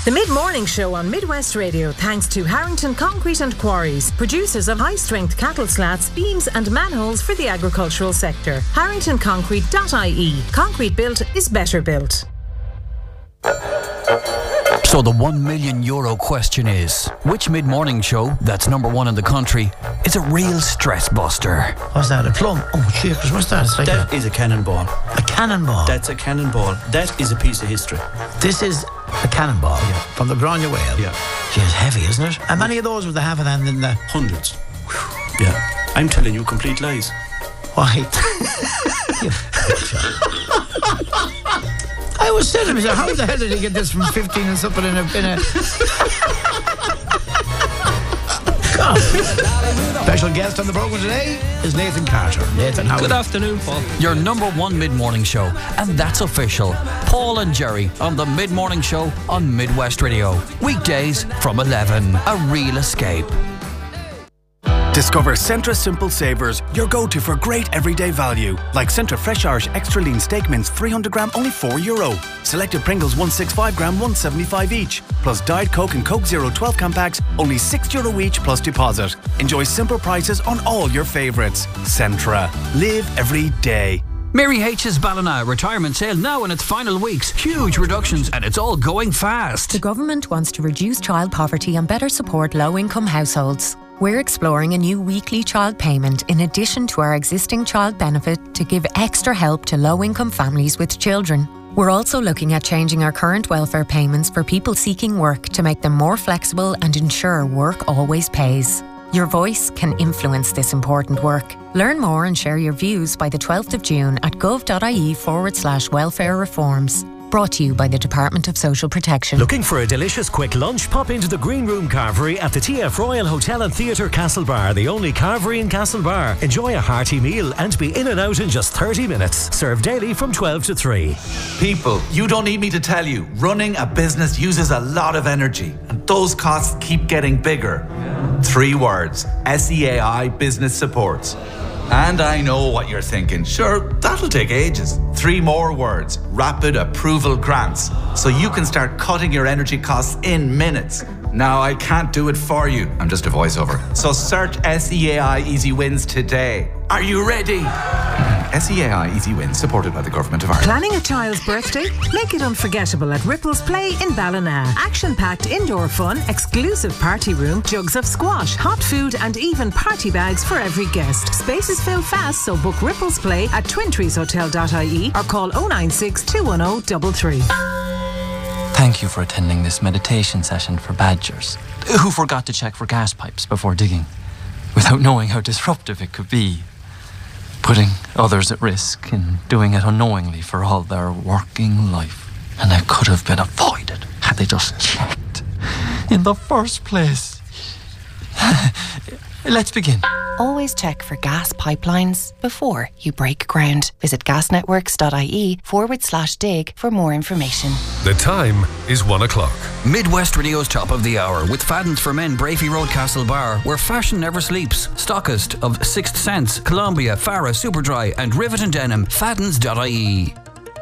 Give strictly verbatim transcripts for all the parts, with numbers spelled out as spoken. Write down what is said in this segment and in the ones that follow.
The Mid-Morning Show on Midwest Radio, thanks to Harrington Concrete and Quarries, producers of high-strength cattle slats, beams and manholes for the agricultural sector. harrington concrete dot I E. Concrete built is better built. So the one million euro question is, which mid-morning show that's number one in the country is a real stress buster? What's that, a plum? Oh, jeepers, what's that? It's like that a, is a cannonball. A cannonball? That's a cannonball. That is a piece of history. This is a cannonball? Yeah. From the Grania Whale? Yeah. Gee, it's heavy, isn't it? How many of those with the half a hand in the... Hundreds. Whew. Yeah. I'm telling you complete lies. Why? I was saying to myself, how the hell did he get this from fifteen and something in a... In a... God. Special guest on the programme today is Nathan Carter. Nathan, how Good afternoon, Paul. Your number one mid-morning show, and that's official. Paul and Jerry on the Mid-Morning Show on Midwest Radio. Weekdays from eleven. A real escape. Discover Centra Simple Savers, your go-to for great everyday value. Like Centra Fresh Irish Extra Lean Steak Mince three hundred gram, only four euro. Selected Pringles one sixty-five gram, one seventy-five each. Plus Diet Coke and Coke Zero twelve can packs, only six euro each plus deposit. Enjoy simple prices on all your favourites. Centra. Live every day. Mary H's Ballina retirement sale now in its final weeks. Huge reductions and it's all going fast. The government wants to reduce child poverty and better support low-income households. We're exploring a new weekly child payment in addition to our existing child benefit to give extra help to low-income families with children. We're also looking at changing our current welfare payments for people seeking work to make them more flexible and ensure work always pays. Your voice can influence this important work. Learn more and share your views by the twelfth of June at gov.ie forward slash welfare reforms. Brought to you by the Department of Social Protection. Looking for a delicious quick lunch? Pop into the Green Room Carvery at the T F Royal Hotel and Theatre Castlebar, the only carvery in Castlebar. Enjoy a hearty meal and be in and out in just thirty minutes. Served daily from twelve to three. People, you don't need me to tell you, running a business uses a lot of energy and those costs keep getting bigger. Three words, S E A I Business Supports. And I know what you're thinking. Sure, that'll take ages. Three more words, Rapid Approval Grants. So you can start cutting your energy costs in minutes. Now, I can't do it for you. I'm just a voiceover. So search S E A I Easy Wins today. Are you ready? S E A I Easy Wins, supported by the Government of Ireland. Planning a child's birthday? Make it unforgettable at Ripples Play in Ballina. Action-packed indoor fun, exclusive party room, jugs of squash, hot food and even party bags for every guest. Spaces fill fast, so book Ripples Play at twin trees hotel dot I E or call oh nine six, two one oh, three three. Thank you for attending this meditation session for badgers who forgot to check for gas pipes before digging, without knowing how disruptive it could be. Putting others at risk and doing it unknowingly for all their working life. And it could have been avoided had they just checked in the first place. Let's begin. Always check for gas pipelines before you break ground. Visit gasnetworks.ie forward slash dig for more information. The time is one o'clock. Midwest Radio's Top of the Hour with Fadden's for Men, Brafey Road, Castlebar, where fashion never sleeps. Stockist of Sixth Sense, Columbia, Farah, Superdry and Rivet and Denim. Faddens dot I E.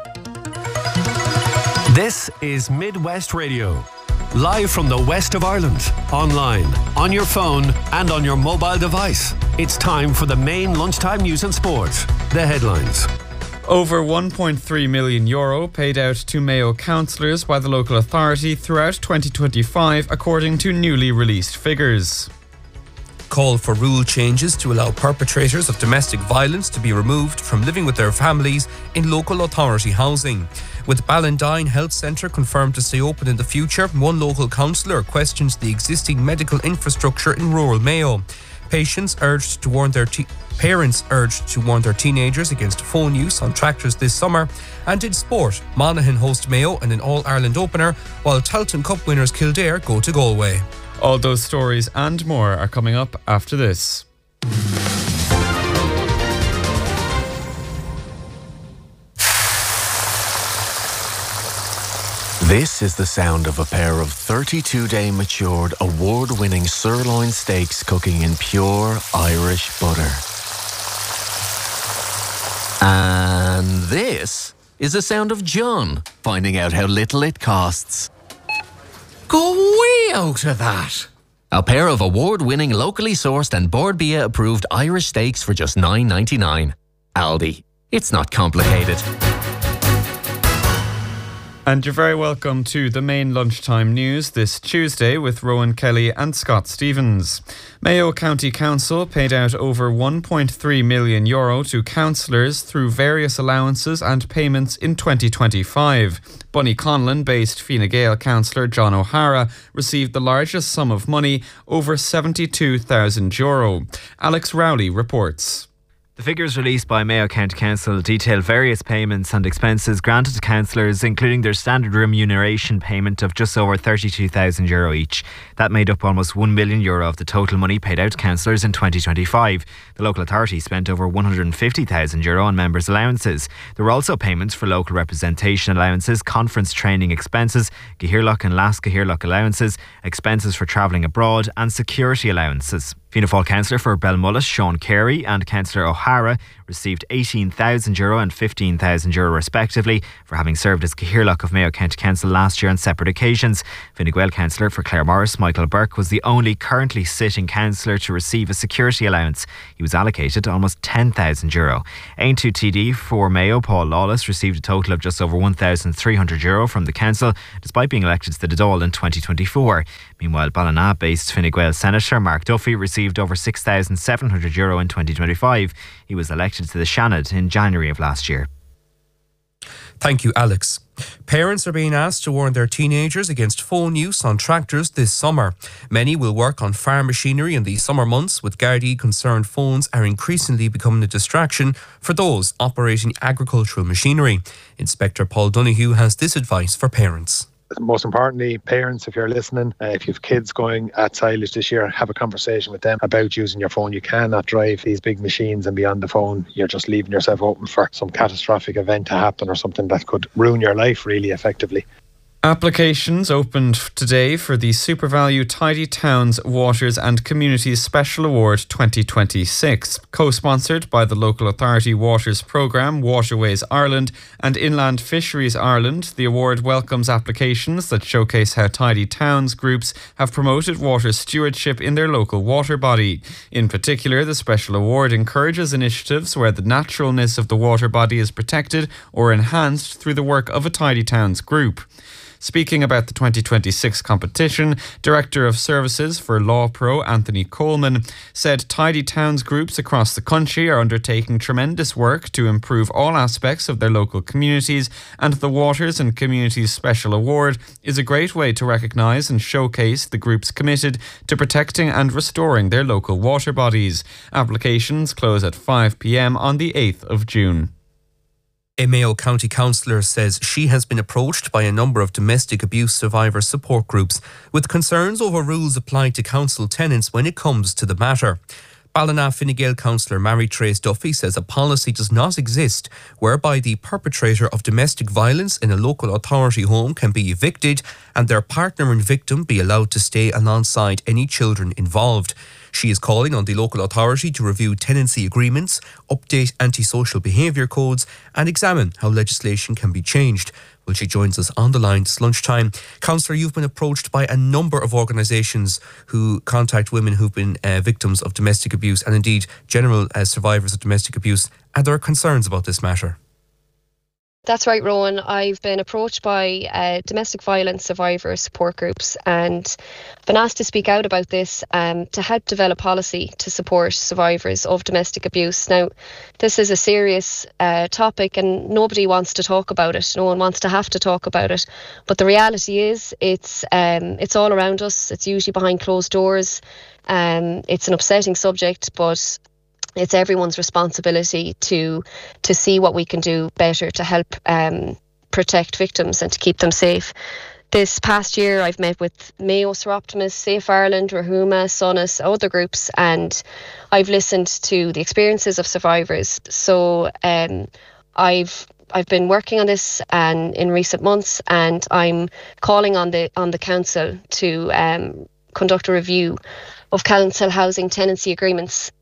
This is Midwest Radio. Live from the west of Ireland, online, on your phone and on your mobile device. It's time for the main lunchtime news and sport. The headlines. Over one point three million euro paid out to Mayo councillors by the local authority throughout twenty twenty-five, according to newly released figures. Call for rule changes to allow perpetrators of domestic violence to be removed from living with their families in local authority housing. With Ballandine Health Centre confirmed to stay open in the future, one local councillor questions the existing medical infrastructure in rural Mayo. Patients urged to warn their te- parents urged to warn their teenagers against phone use on tractors this summer. And in sport, Monaghan host Mayo in an All-Ireland opener, while Talton Cup winners Kildare go to Galway. All those stories and more are coming up after this. This is the sound of a pair of thirty-two day matured, award-winning sirloin steaks cooking in pure Irish butter. And this is the sound of John finding out how little it costs. Go way out of that. A pair of award-winning, locally sourced and Board B I A approved Irish steaks for just nine ninety-nine. Aldi. It's not complicated. And you're very welcome to the main lunchtime news this Tuesday with Rowan Kelly and Scott Stevens. Mayo County Council paid out over one point three million euro to councillors through various allowances and payments in twenty twenty-five. Bunny Conlon-based Fine Gael councillor John O'Hara received the largest sum of money, over seventy-two thousand euro. Alex Rowley reports. The figures released by Mayo County Council detail various payments and expenses granted to councillors, including their standard remuneration payment of just over thirty-two thousand euro each. That made up almost one million euro of the total money paid out to councillors in twenty twenty-five. The local authority spent over one hundred fifty thousand euro on members' allowances. There were also payments for local representation allowances, conference training expenses, Gahirloch and Las Gahirloch allowances, expenses for travelling abroad and security allowances. Fianna Fáil councillor for Belmullis, Sean Carey, and councillor O'Hara received eighteen thousand euro and fifteen thousand euro respectively for having served as Gahirloch of Mayo County Council last year on separate occasions. Fine Gael councillor for Clare Morris, Michael Burke, was the only currently sitting councillor to receive a security allowance. He was allocated almost ten thousand euro. Aontú T D for Mayo, Paul Lawless, received a total of just over one thousand three hundred euro from the council, despite being elected to the Dáil in twenty twenty-four. Meanwhile, Ballina-based Fine Gael senator Mark Duffy received over six thousand seven hundred euro in twenty twenty-five. He was elected to the Seanad in January of last year. Thank you, Alex. Parents are being asked to warn their teenagers against phone use on tractors this summer. Many will work on farm machinery in the summer months, with Gardaí concerned phones are increasingly becoming a distraction for those operating agricultural machinery. Inspector Paul Donoghue has this advice for parents. Most importantly, parents, if you're listening, uh, if you have kids going at silage this year, have a conversation with them about using your phone. You cannot drive these big machines and be on the phone. You're just leaving yourself open for some catastrophic event to happen or something that could ruin your life really effectively. Applications opened today for the SuperValue Tidy Towns, Waters and Communities Special Award twenty twenty-six. Co-sponsored by the local authority Waters Programme, Waterways Ireland and Inland Fisheries Ireland, the award welcomes applications that showcase how tidy towns groups have promoted water stewardship in their local water body. In particular, the special award encourages initiatives where the naturalness of the water body is protected or enhanced through the work of a tidy towns group. Speaking about the twenty twenty-six competition, Director of Services for LawPro, Anthony Coleman, said tidy towns groups across the country are undertaking tremendous work to improve all aspects of their local communities, and the Waters and Communities Special Award is a great way to recognise and showcase the groups committed to protecting and restoring their local water bodies. Applications close at five p m on the eighth of June. A Mayo County councillor says she has been approached by a number of domestic abuse survivor support groups with concerns over rules applied to council tenants when it comes to the matter. Ballina Fine Gael councillor Mary Trace Duffy says a policy does not exist whereby the perpetrator of domestic violence in a local authority home can be evicted and their partner and victim be allowed to stay alongside any children involved. She is calling on the local authority to review tenancy agreements, update antisocial behaviour codes and examine how legislation can be changed. Well, she joins us on the line this lunchtime. Councillor, you've been approached by a number of organisations who contact women who've been uh, victims of domestic abuse and indeed general uh, survivors of domestic abuse. Are there concerns about this matter? That's right, Rowan. I've been approached by uh, domestic violence survivor support groups and been asked to speak out about this um, to help develop policy to support survivors of domestic abuse. Now, this is a serious uh, topic and nobody wants to talk about it. No one wants to have to talk about it. But the reality is it's um, it's all around us. It's usually behind closed doors. Um, it's an upsetting subject, but it's everyone's responsibility to to see what we can do better to help um, protect victims and to keep them safe. This past year, I've met with Mayo, Seroptimus, Safe Ireland, Rahuma, Sonus, other groups, and I've listened to the experiences of survivors. So um, I've I've been working on this and in recent months, and I'm calling on the on the council to um, conduct a review of council housing tenancy agreements.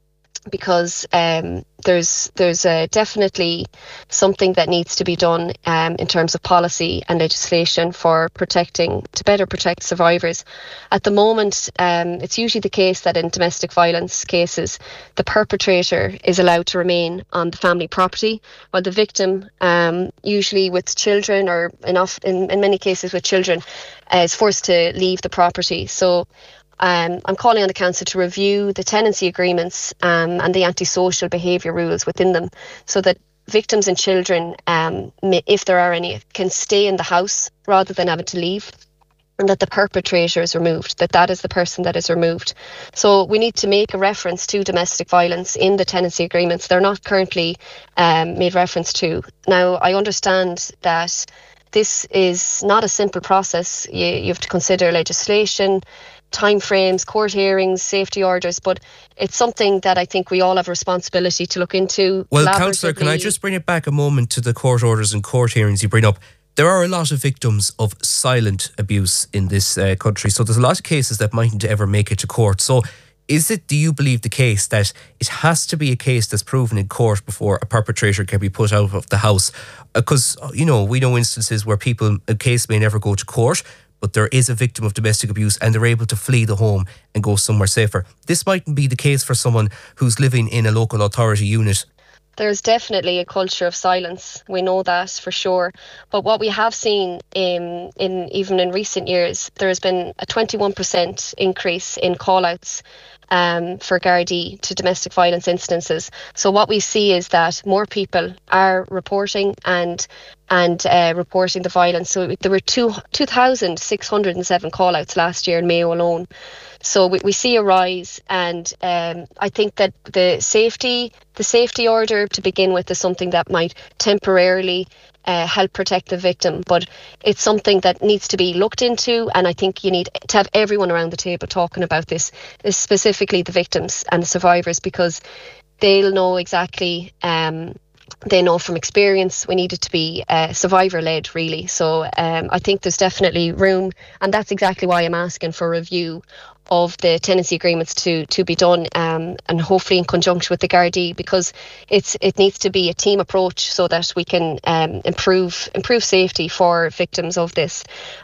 because um, there's there's uh, definitely something that needs to be done um, in terms of policy and legislation for protecting, to better protect survivors. At the moment, um, it's usually the case that in domestic violence cases, the perpetrator is allowed to remain on the family property, while the victim, um, usually with children or enough in, in many cases with children, uh, is forced to leave the property. So Um, I'm calling on the council to review the tenancy agreements um, and the antisocial behaviour rules within them, so that victims and children, um, may, if there are any, can stay in the house rather than having to leave, and that the perpetrator is removed, that that is the person that is removed. So we need to make a reference to domestic violence in the tenancy agreements. They're not currently um, made reference to. Now, I understand that this is not a simple process. You, you have to consider legislation, timeframes, court hearings, safety orders, but it's something that I think we all have a responsibility to look into. Well, Councillor, can I just bring it back a moment to the court orders and court hearings you bring up? There are a lot of victims of silent abuse in this uh, country, so there's a lot of cases that mightn't ever make it to court. So is it, do you believe, the case that it has to be a case that's proven in court before a perpetrator can be put out of the house? Because, uh, you know, we know instances where people, a case may never go to court, but there is a victim of domestic abuse and they're able to flee the home and go somewhere safer. This mightn't be the case for someone who's living in a local authority unit. There's definitely a culture of silence. We know that for sure. But what we have seen in, in even in recent years, there has been a twenty-one percent increase in call-outs um, for Gardaí to domestic violence instances. So what we see is that more people are reporting and and uh, reporting the violence. So there were two two thousand six hundred and seven call-outs last year in Mayo alone. So we, we see a rise, and um, I think that the safety the safety order to begin with is something that might temporarily uh, help protect the victim, but it's something that needs to be looked into, and I think you need to have everyone around the table talking about this, specifically the victims and the survivors, because they'll know exactly, um, they know from experience we need it to be uh, survivor-led, really. So um, I think there's definitely room, and that's exactly why I'm asking for a review of the tenancy agreements to to be done, um, and hopefully in conjunction with the Gardaí, because it's it needs to be a team approach so that we can um, improve improve safety for victims of this.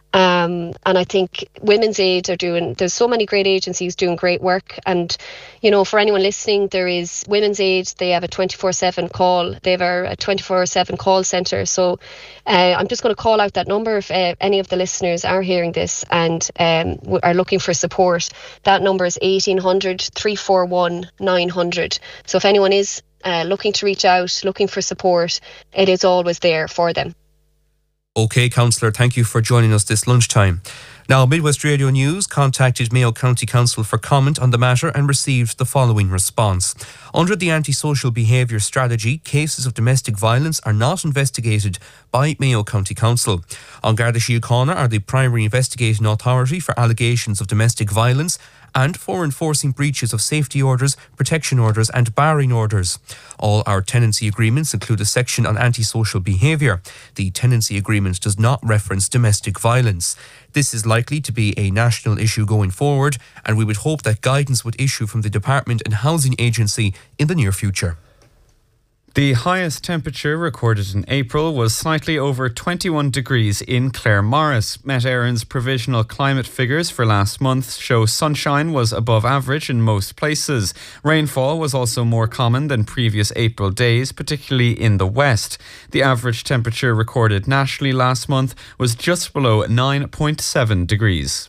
Um, and I think Women's Aid are doing, there's so many great agencies doing great work. And, you know, for anyone listening, there is Women's Aid, they have a twenty-four seven call, they have a twenty-four seven call centre. So uh, I'm just going to call out that number if uh, any of the listeners are hearing this and um, are looking for support. That number is eighteen hundred, three four one, nine hundred. So if anyone is uh, looking to reach out, looking for support, it is always there for them. OK, Councillor, thank you for joining us this lunchtime. Now, Midwest Radio News contacted Mayo County Council for comment on the matter and received the following response. Under the antisocial behaviour strategy, cases of domestic violence are not investigated by Mayo County Council. An Garda Síochána are the primary investigating authority for allegations of domestic violence and for enforcing breaches of safety orders, protection orders and barring orders. All our tenancy agreements include a section on antisocial behaviour. The tenancy agreement does not reference domestic violence. This is likely to be a national issue going forward, and we would hope that guidance would issue from the Department and Housing Agency in the near future. The highest temperature recorded in April was slightly over twenty-one degrees in Claremorris. Met Éireann's provisional climate figures for last month show sunshine was above average in most places. Rainfall was also more common than previous April days, particularly in the west. The average temperature recorded nationally last month was just below nine point seven degrees.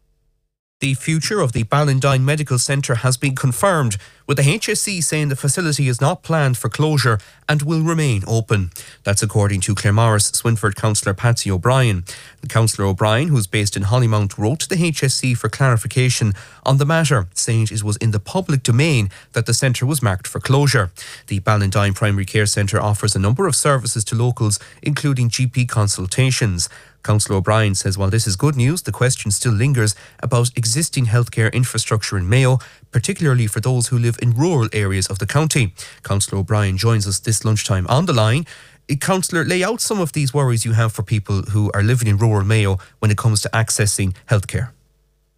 The future of the Ballandine Medical Centre has been confirmed, with the H S E saying the facility is not planned for closure and will remain open. That's according to Claremorris Swinford councillor Patsy O'Brien. Councillor O'Brien, who's based in Hollymount, wrote to the H S E for clarification on the matter, saying it was in the public domain that the centre was marked for closure. The Ballandine Primary Care Centre offers a number of services to locals, including G P consultations. Councillor O'Brien says while this is good news, the question still lingers about existing healthcare infrastructure in Mayo, particularly for those who live in rural areas of the county. Councillor O'Brien joins us this lunchtime on the line. Councillor, lay out some of these worries you have for people who are living in rural Mayo when it comes to accessing healthcare.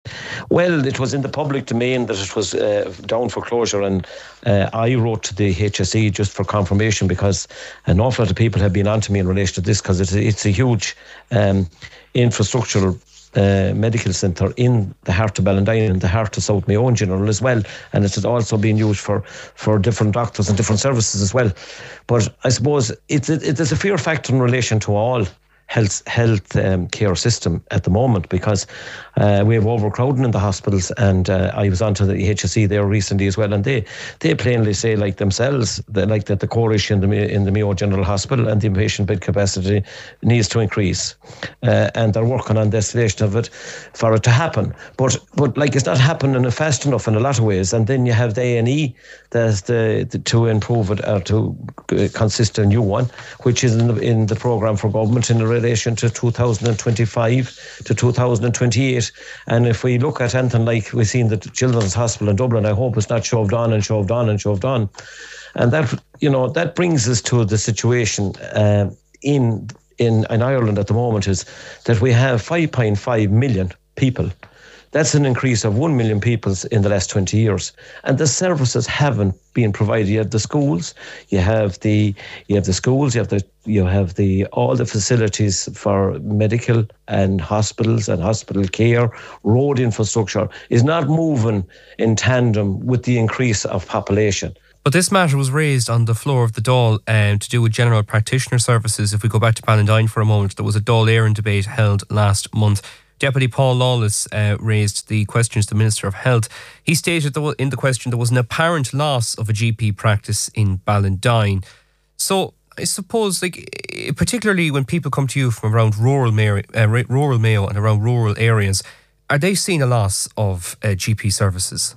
Well, it was in the public domain that it was uh, down for closure, and uh, I wrote to the H S E just for confirmation, because an awful lot of people have been on to me in relation to this, because it's, it's a huge um, infrastructural uh, medical centre in the heart of Ballandine, in the heart of South Mayo in general as well, and it has also been used for, for different doctors and different services as well. But I suppose it's, it, it is a fear factor in relation to all health health um, care system at the moment, because uh, we have overcrowding in the hospitals, and uh, I was onto the H S E there recently as well, and they they plainly say, like themselves, that like that the core issue in the in the Mayo General Hospital and the inpatient bed capacity needs to increase, uh, and they're working on the escalation of it for it to happen. But but like it's not happening fast enough in a lot of ways, and then you have the A and E that's the, the to improve it or to consist a new one, which is in the, in the programme for government in the relation to two thousand twenty-five to two thousand twenty-eight. And if we look at anything like we've seen the Children's Hospital in Dublin, I hope it's not shoved on and shoved on and shoved on. And that, you know, that brings us to the situation uh, in, in in Ireland at the moment, is that we have five point five million people. That's an increase of one million people in the last twenty years. And the services haven't been provided. You have the schools, you have the you have the schools, you have the you have the all the facilities for medical and hospitals and hospital care. Road infrastructure is not moving in tandem with the increase of population. But this matter was raised on the floor of the Dáil um, to do with general practitioner services. If we go back to Ballandine for a moment, there was a Dáil Éireann debate held last month. Deputy Paul Lawless uh, raised the questions to the Minister of Health. He stated that in the question there was an apparent loss of a G P practice in Ballandine. So I suppose, like, particularly when people come to you from around rural Mayo, uh, rural Mayo and around rural areas, are they seeing a loss of uh, G P services?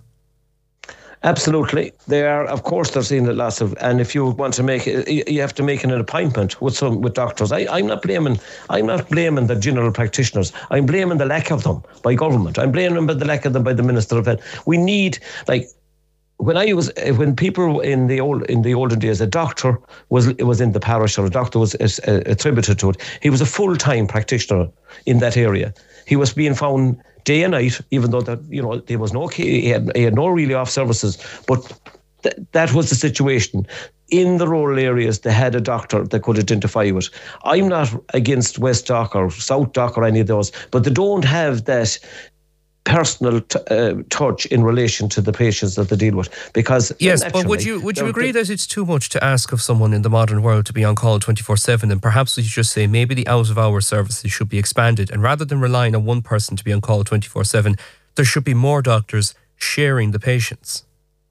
Absolutely. They are, of course, they're seeing a loss of, and if you want to make, you have to make an appointment with some, with doctors. I, I'm not blaming, I'm not blaming the general practitioners. I'm blaming the lack of them by government. I'm blaming the lack of them by the Minister of Health. We need, like, when I was, when people in the old, in the olden days, a doctor was, was in the parish, or a doctor was uh, attributed to it. He was a full-time practitioner in that area. He was being found day and night, even though that, you know, there was no, he had, he had no really off services, but th- that was the situation. In the rural areas, they had a doctor that could identify with. I'm not against West Dock or South Dock or any of those, but they don't have that personal t- uh, touch in relation to the patients that they deal with. Because yes, but would you would you agree that it's too much to ask of someone in the modern world to be on call twenty-four seven, and perhaps we should just say maybe the out of hours services should be expanded, and rather than relying on one person to be on call twenty-four seven, there should be more doctors sharing the patients?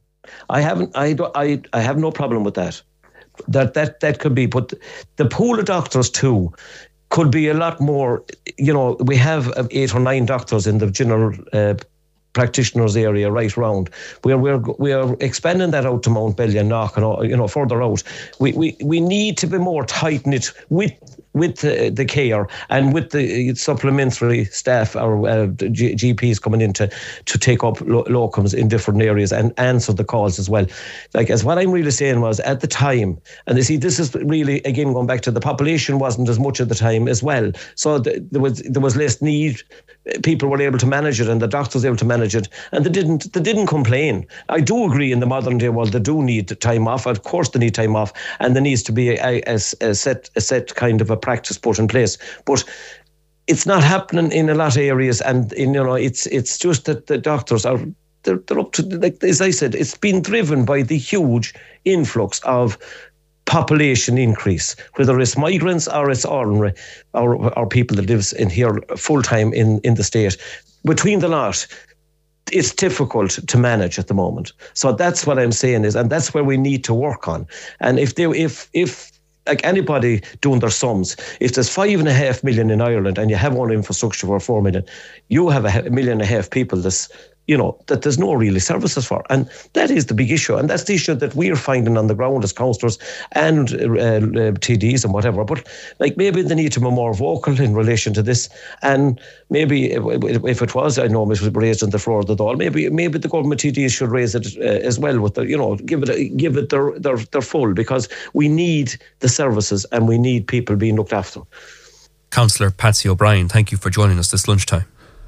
I haven't I don't, I I have no problem with that. That that that could be, but the pool of doctors too could be a lot more. You know, we have eight or nine doctors in the general uh, practitioners area right round. We're we're we are expanding that out to Mountbelly and Knock and, you know, further out. We we we need to be more tight knit with with uh, the care and with the supplementary staff or uh, G- GPs coming in to, to take up lo- locums in different areas and answer the calls as well. Like, as what I'm really saying was, at the time, and you see, this is really, again, going back to the population wasn't as much at the time as well. So th- there was there was less need. People were able to manage it, and the doctors were able to manage it, and they didn't they didn't complain. I do agree in the modern day world they do need time off. Of course they need time off, and there needs to be a, a, a set a set kind of a practice put in place. But it's not happening in a lot of areas, and in, you know, it's it's just that the doctors are they're, they're up to, like as I said, it's been driven by the huge influx of population increase, whether it's migrants or it's ordinary or, or people that lives in here full time in, in the state. Between the lot, it's difficult to manage at the moment. So that's what I'm saying is, and that's where we need to work on. And if they, if if like anybody doing their sums, if there's five and a half million in Ireland and you have one infrastructure for four million, you have a million and a half people that's, you know, that there's no really services for. And that is the big issue. And that's the issue that we're finding on the ground as councillors and uh, uh, T Ds and whatever. But like, maybe they need to be more vocal in relation to this. And maybe if it was, I know it was raised on the floor of the Dáil, maybe maybe the government T Ds should raise it uh, as well with the, you know, give it a, give it their, their, their full, because we need the services and we need people being looked after. Councillor Patsy O'Brien, thank you for joining us this lunchtime.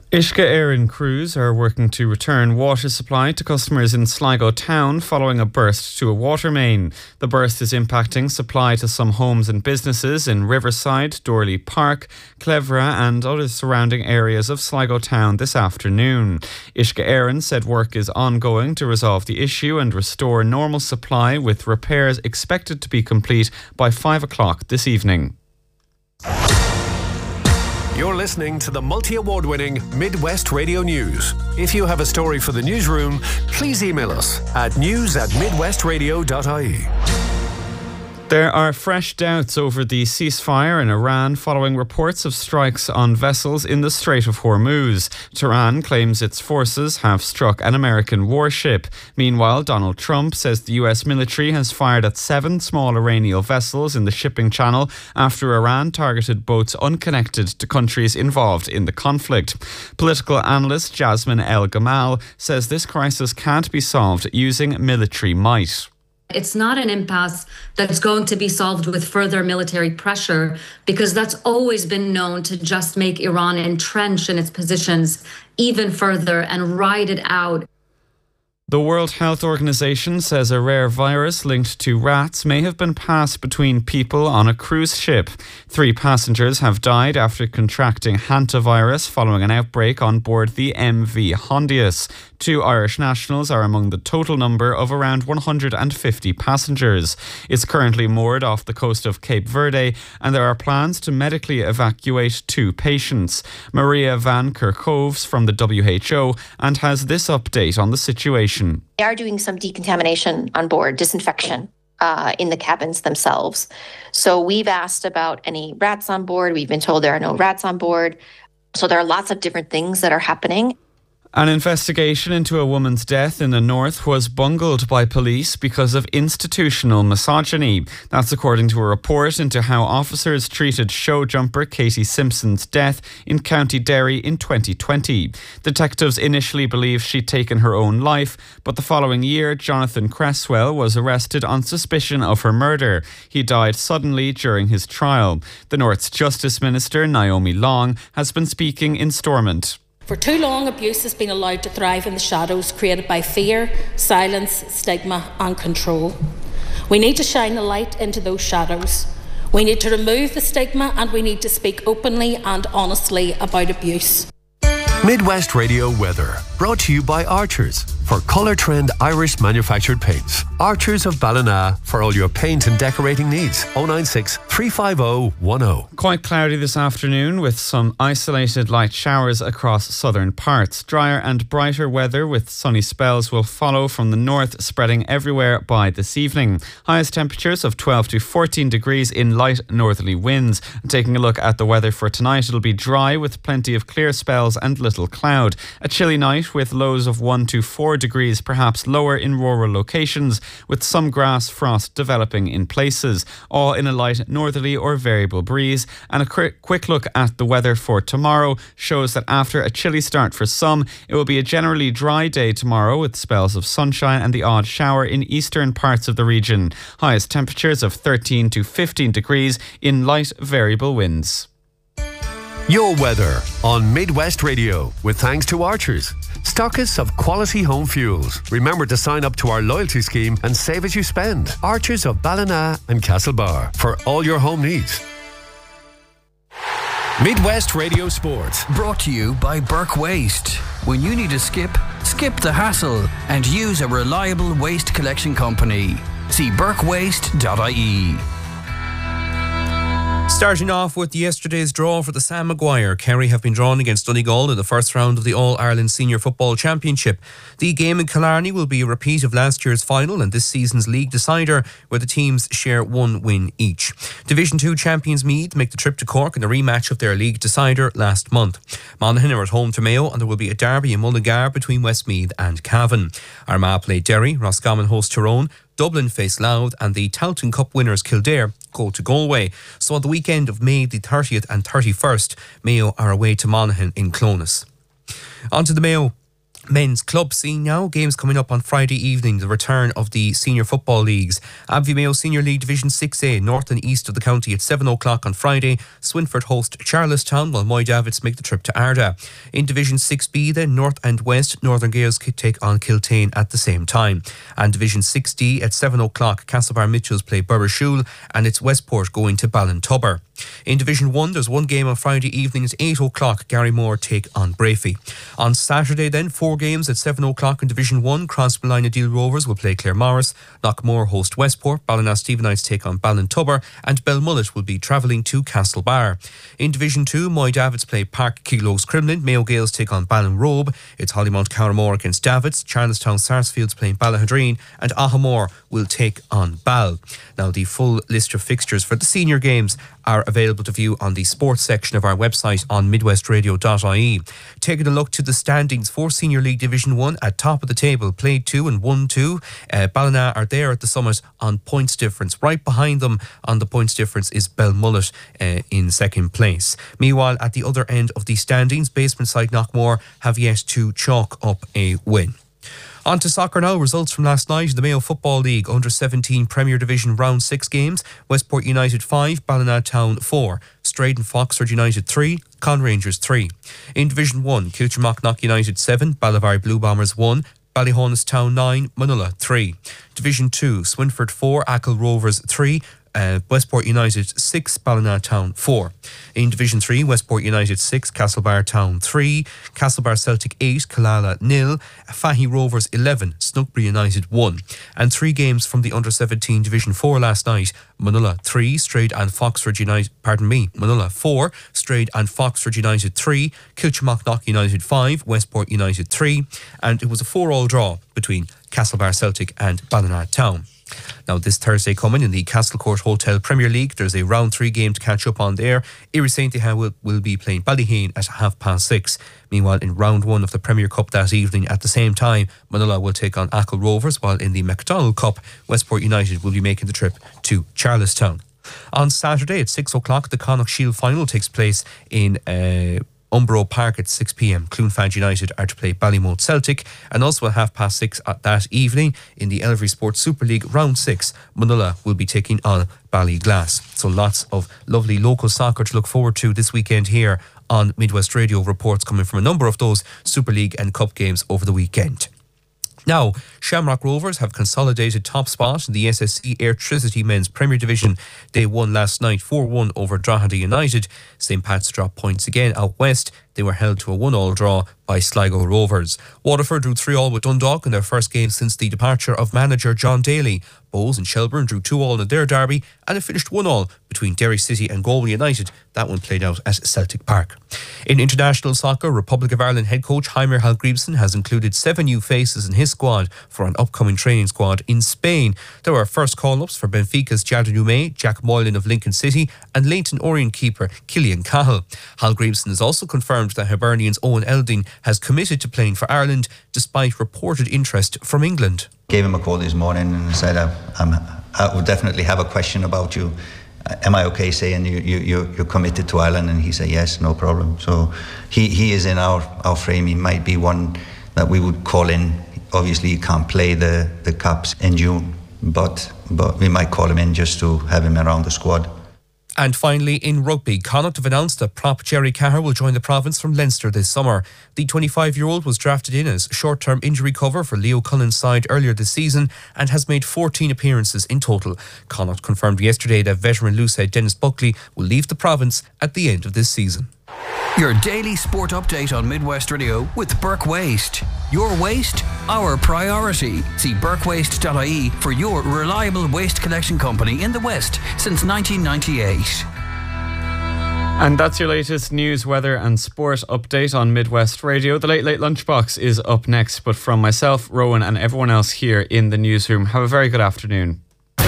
Uisce Éireann crews are working to return water supply to customers in Sligo town following a burst to a water main. The burst is impacting supply to some homes and businesses in Riverside, Dorley Park, Clevera and other surrounding areas of Sligo town this afternoon. Uisce Éireann said work is ongoing to resolve the issue and restore normal supply, with repairs expected to be complete by five o'clock this evening. You're listening to the multi-award-winning Midwest Radio News. If you have a story for the newsroom, please email us at news at midwestradio dot I E. There are fresh doubts over the ceasefire in Iran following reports of strikes on vessels in the Strait of Hormuz. Tehran claims its forces have struck an American warship. Meanwhile, Donald Trump says the U S military has fired at seven small Iranian vessels in the shipping channel after Iran targeted boats unconnected to countries involved in the conflict. Political analyst Jasmine El Gamal says this crisis can't be solved using military might. It's not an impasse that's going to be solved with further military pressure, because that's always been known to just make Iran entrench in its positions even further and ride it out. The World Health Organization says a rare virus linked to rats may have been passed between people on a cruise ship. Three passengers have died after contracting hantavirus following an outbreak on board the M V Hondius. Two Irish nationals are among the total number of around one hundred fifty passengers. It's currently moored off the coast of Cape Verde, and there are plans to medically evacuate two patients. Maria Van Kerkhoves from the W H O and has this update on the situation. They are doing some decontamination on board, disinfection uh, in the cabins themselves. So we've asked about any rats on board. We've been told there are no rats on board. So there are lots of different things that are happening. An investigation into a woman's death in the north was bungled by police because of institutional misogyny. That's according to a report into how officers treated show jumper Katie Simpson's death in County Derry in twenty twenty. Detectives initially believed she'd taken her own life, but the following year, Jonathan Cresswell was arrested on suspicion of her murder. He died suddenly during his trial. The North's Justice Minister, Naomi Long, has been speaking in Stormont. For too long, abuse has been allowed to thrive in the shadows created by fear, silence, stigma and control. We need to shine a light into those shadows. We need to remove the stigma, and we need to speak openly and honestly about abuse. Midwest Radio weather, brought to you by Archers for Colour Trend Irish manufactured paints. Archers of Ballina for all your paint and decorating needs. oh nine six, three five oh, one oh. Quite cloudy this afternoon with some isolated light showers across southern parts. Drier and brighter weather with sunny spells will follow from the north, spreading everywhere by this evening. Highest temperatures of twelve to fourteen degrees in light northerly winds. And taking a look at the weather for tonight, it'll be dry with plenty of clear spells and little cloud. A chilly night with lows of one to four degrees, perhaps lower in rural locations, with some grass frost developing in places, all in a light northerly or variable breeze. And a quick, quick look at the weather for tomorrow shows that after a chilly start for some, it will be a generally dry day tomorrow with spells of sunshine and the odd shower in eastern parts of the region. Highest temperatures of thirteen to fifteen degrees in light variable winds. Your weather on Midwest Radio, with thanks to Archers, stockists of quality home fuels. Remember to sign up to our loyalty scheme and save as you spend. Archers of Ballina and Castlebar for all your home needs. Midwest Radio Sports, brought to you by Burke Waste. When you need a skip, skip the hassle and use a reliable waste collection company. See burke waste dot I E. Starting off with yesterday's draw for the Sam Maguire, Kerry have been drawn against Donegal in the first round of the All-Ireland Senior Football Championship. The game in Killarney will be a repeat of last year's final and this season's league decider, where the teams share one win each. Division two champions Meath make the trip to Cork in a rematch of their league decider last month. Monaghan are at home to Mayo, and there will be a derby in Mullingar between Westmeath and Cavan. Armagh play Derry, Roscommon host Tyrone, Dublin face Louth, and the Tailteann Cup winners Kildare go to Galway. So on the weekend of May the thirtieth and thirty-first, Mayo are away to Monaghan in Clones. On to the Mayo. men's club scene now. Games coming up on Friday evening, the return of the senior football leagues. Abbey Mayo Senior League Division six A, north and east of the county at seven o'clock on Friday. Swinford host Charlestown, while Moy Davids make the trip to Arda. In Division six B then, north and west, Northern Gales take on Kiltane at the same time. And Division six D at seven o'clock, Castlebar Mitchells play Burrishoole, and it's Westport going to Ballintubber. In Division one, there's one game on Friday evening at eight o'clock. Garrymore take on Brafey. On Saturday then, four games at seven o'clock in Division one. Crossmolina Deal Rovers will play Claremorris. Knockmore host Westport. Ballina-Stephenites take on Ballintubber. And Belmullet will be travelling to Castlebar. In Division two, Moy Davids play Park Keglows Crumlin. Mayo Gales take on Ballinrobe. It's Hollymount Cowramore against Davids. Charlestown Sarsfields playing Ballahadreen. And Ahamore will take on Ball. Now, the full list of fixtures for the senior games are available to view on the sports section of our website on midwest radio dot I E. Taking a look to the standings for Senior League Division one, at top of the table, played two and won two. Uh, Ballina are there at the summit on points difference. Right behind them on the points difference is Belmullet uh, in second place. Meanwhile, at the other end of the standings, basement side Knockmore have yet to chalk up a win. On to soccer now. Results from last night in the Mayo Football League under seventeen Premier Division round six games. Westport United five, Ballina Town four, Straden Foxford United three, Con Rangers three. In Division one, Kilchamacknock United seven, Ballivary Blue Bombers one, Ballyhonus Town nine, Manula three. Division two, Swinford four, Achill Rovers three, Uh, Westport United six, Ballina Town four. In Division three, Westport United six, Castlebar Town three, Castlebar Celtic eight, Killala nil, Fahy Rovers eleven, Snugbry United one. And three games from the under seventeen Division four last night. Manula three, Strade and Foxford United, pardon me, Manula four, Strade and Foxford United three, Kilchamacknock United five, Westport United three, and it was a four all draw between Castlebar Celtic and Ballina Town. Now, this Thursday coming in the Castlecourt Hotel Premier League, there's a round three game to catch up on there. Erie Saint will, will be playing Ballyhane at half past six. Meanwhile, in round one of the Premier Cup that evening at the same time, Manila will take on Achill Rovers, while in the McDonald Cup, Westport United will be making the trip to Charlestown. On Saturday at six o'clock, the Connacht Shield final takes place in uh, Umbro Park at six p.m. Cloonfad United are to play Ballymote Celtic, and also at half past six at that evening in the Ellery Sports Super League round six, Manila will be taking on Ballyglass. So lots of lovely local soccer to look forward to this weekend here on Midwest Radio. Reports coming from a number of those Super League and Cup games over the weekend. Now, Shamrock Rovers have consolidated top spot in the S S C Airtricity Men's Premier Division. They won last night four one over Drogheda United. Saint Pat's dropped points again out west. They were held to a one all draw by Sligo Rovers. Waterford drew three all with Dundalk in their first game since the departure of manager John Daly. Bowes and Shelburne drew two all in their derby, and it finished one all between Derry City and Galway United. That one played out at Celtic Park. In international soccer, Republic of Ireland head coach Heimer Hallgrímsson has included seven new faces in his squad for an upcoming training squad in Spain. There were first call-ups for Benfica's Jadon Ume, Jack Moylan of Lincoln City, and Leighton Orient keeper Killian Cahill. Hallgrímsson has also confirmed that Hibernian's Owen Elding has committed to playing for Ireland despite reported interest from England. Gave him a call this morning and said, uh, I'm, I would definitely have a question about you. Uh, am I okay saying you, you, you, you're committed to Ireland? And he said, yes, no problem. So he, he is in our, our frame. He might be one that we would call in. Obviously, he can't play the, the Cups in June, but, but we might call him in just to have him around the squad. And finally, in rugby, Connacht have announced that prop Jerry Caher will join the province from Leinster this summer. The twenty-five-year-old was drafted in as short-term injury cover for Leo Cullen's side earlier this season and has made fourteen appearances in total. Connacht confirmed yesterday that veteran loosehead Dennis Buckley will leave the province at the end of this season. Your daily sport update on Midwest Radio with Burke Waste. Your waste, our priority. See burke waste dot I E for your reliable waste collection company in the West since nineteen ninety-eight. And that's your latest news, weather and sport update on Midwest Radio. The Late Late Lunchbox is up next, but from myself, Rowan and everyone else here in the newsroom, have a very good afternoon.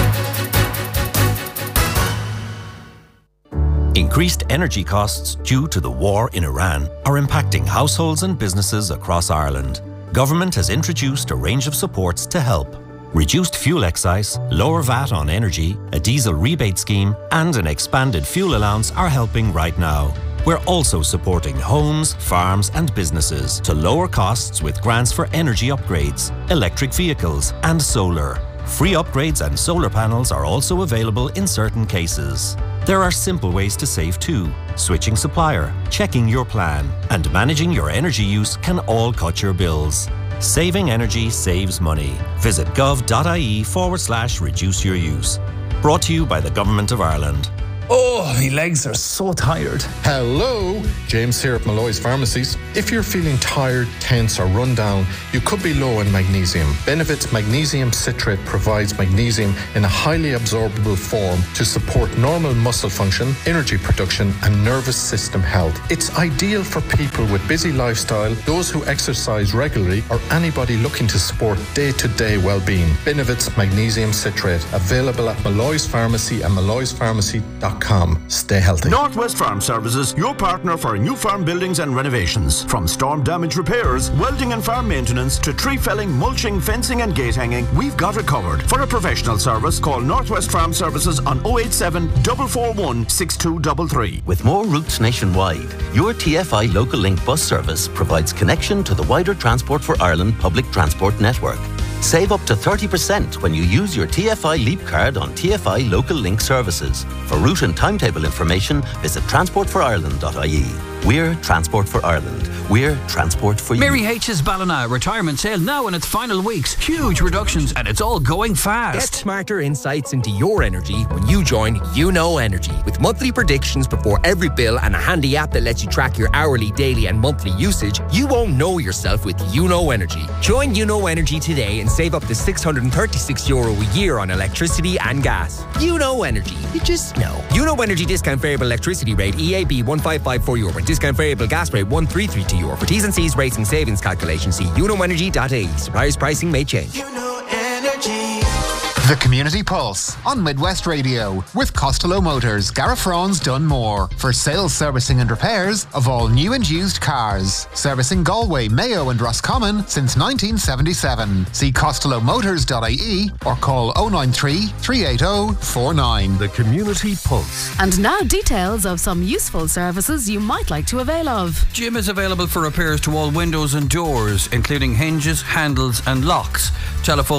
Increased energy costs due to the war in Iran are impacting households and businesses across Ireland. Government has introduced a range of supports to help. Reduced fuel excise, lower V A T on energy, a diesel rebate scheme and an expanded fuel allowance are helping right now. We're also supporting homes, farms and businesses to lower costs with grants for energy upgrades, electric vehicles and solar. Free upgrades and solar panels are also available in certain cases. There are simple ways to save too. Switching supplier, checking your plan, and managing your energy use can all cut your bills. Saving energy saves money. Visit gov.ie forward slash reduce your use. Brought to you by the Government of Ireland. Oh, my legs are so tired. Hello, James here at Malloy's Pharmacies. If you're feeling tired, tense or run down, you could be low in magnesium. Benevit's magnesium citrate provides magnesium in a highly absorbable form to support normal muscle function, energy production and nervous system health. It's ideal for people with busy lifestyle, those who exercise regularly or anybody looking to support day-to-day well-being. Benevit's magnesium citrate, available at Malloy's Pharmacy and malloys pharmacy dot com. Stay healthy. Northwest Farm Services, your partner for new farm buildings and renovations. From storm damage repairs, welding and farm maintenance to tree felling, mulching, fencing and gate hanging, we've got it covered. For a professional service, call Northwest Farm Services on oh eight seven, four four one, six two three three. With more routes nationwide, your T F I Local Link bus service provides connection to the wider Transport for Ireland public transport network. Save up to thirty percent when you use your T F I Leap card on T F I Local Link services. For route and timetable information, visit transport for ireland dot I E. We're Transport for Ireland. We're Transport for you. Mary H's Ballina retirement sale now in its final weeks. Huge reductions and it's all going fast. Get smarter insights into your energy when you join You Know Energy. With monthly predictions before every bill and a handy app that lets you track your hourly, daily and monthly usage, you won't know yourself with You Know Energy. Join You Know Energy today and save up to six hundred thirty-six euro a year on electricity and gas. You Know Energy. You just know. You Know Energy discount variable electricity rate E A B one five five four euro. Discount variable gas rate one three three two euro. For T's and C's rates and savings calculation, see you know energy dot I E. Suppliers pricing may change. You Know Energy. The Community Pulse on Midwest Radio with Costello Motors, Garafraun's Dunmore for sales, servicing and repairs of all new and used cars. Servicing Galway, Mayo and Roscommon since nineteen seventy-seven. See costello motors dot I E or call oh nine three, three eight oh, four nine. The Community Pulse. And now details of some useful services you might like to avail of. Jim is available for repairs to all windows and doors, including hinges, handles and locks. Telephone